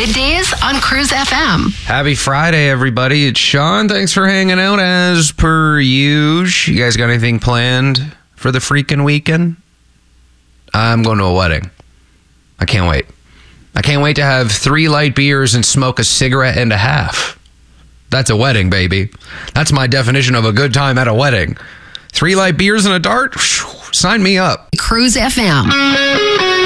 Middays on Cruise FM. Happy Friday, everybody. It's Sean. Thanks for hanging out as per usual. You guys got anything planned for the freaking weekend? I'm going to a wedding. I can't wait. I can't wait to have 3 light beers and smoke a cigarette and a half. That's a wedding, baby. That's my definition of a good time at a wedding. 3 light beers and a dart? Sign me up. Cruise FM.